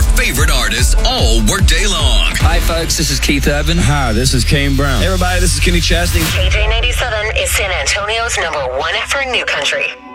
your favorite artists all workday long. Hi, folks. This is Keith Urban. Hi, this is Kane Brown. Hey, everybody. This is Kenny Chesney. KJ97 is San Antonio's #1 for New Country.